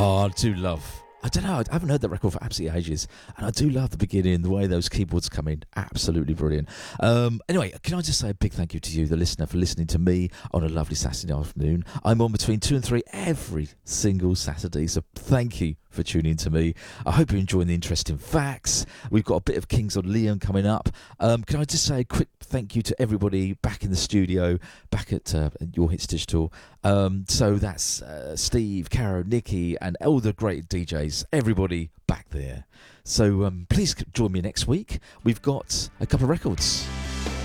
Oh, I do love. I don't know. I haven't heard that record for absolutely ages, and I do love the beginning, the way those keyboards come in. Absolutely brilliant. Anyway, can I just say a big thank you to you, the listener, for listening to me on a lovely Saturday afternoon. I'm on between 2 and 3 every single Saturday, so thank you for tuning to me. I hope you're enjoying the interesting facts. We've got a bit of Kings on Leon coming up. Can I just say a quick thank you to everybody back in the studio, back at Your Hits Digital. So that's Steve, Caro, Nikki, and all the great DJs, everybody back there. So please join me next week. We've got a couple of records.